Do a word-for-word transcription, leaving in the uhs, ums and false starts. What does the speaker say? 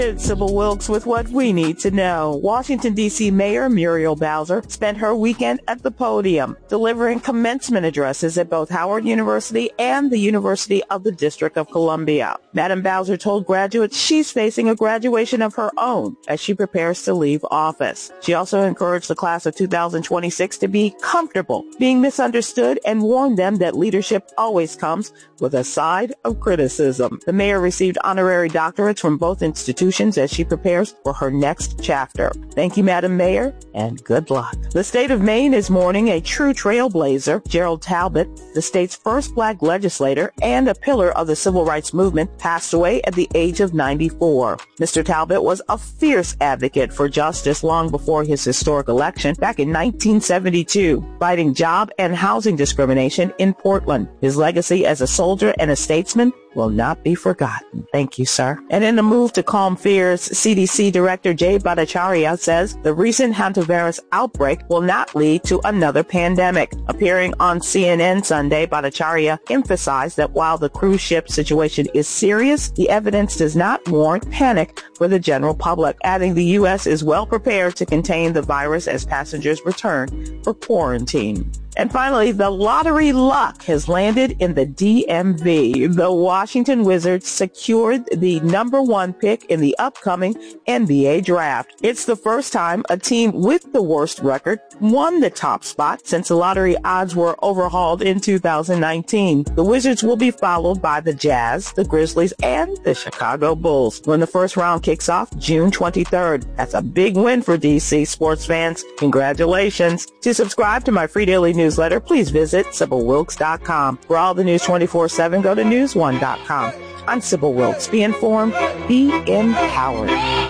It's Sybil Wilkes with what we need to know. Washington, D C. Mayor Muriel Bowser spent her weekend at the podium, delivering commencement addresses at both Howard University and the University of the District of Columbia. Madam Bowser told graduates she's facing a graduation of her own as she prepares to leave office. She also encouraged the class of two thousand twenty-six to be comfortable being misunderstood and warned them that leadership always comes with a side of criticism. The mayor received honorary doctorates from both institutions as she prepares for her next chapter. Thank you, Madam Mayor, and good luck. The state of Maine is mourning a true trailblazer. Gerald Talbot, the state's first black legislator and a pillar of the civil rights movement, passed away at the age of ninety-four. Mister Talbot was a fierce advocate for justice long before his historic election back in nineteen seventy-two, fighting job and housing discrimination in Portland. His legacy as a soldier and a statesman will not be forgotten. Thank you, sir. And in a move to calm fears, C D C Director Jay Bhattacharya says the recent hantavirus outbreak will not lead to another pandemic. Appearing on C N N Sunday, Bhattacharya emphasized that while the cruise ship situation is serious, the evidence does not warrant panic for the general public, adding the U S is well prepared to contain the virus as passengers return for quarantine. And finally, the lottery luck has landed in the D M V. The Washington Wizards secured the number one pick in the upcoming N B A draft. It's the first time a team with the worst record won the top spot since the lottery odds were overhauled in two thousand nineteen. The Wizards will be followed by the Jazz, the Grizzlies, and the Chicago Bulls when the first round kicks off June twenty-third. That's a big win for D C sports fans. Congratulations. To subscribe to my free daily newsletter, please visit Sybil Wilkes dot com. For all the news twenty-four seven, go to news one dot com. I'm Sybil Wilkes. Be informed, be empowered.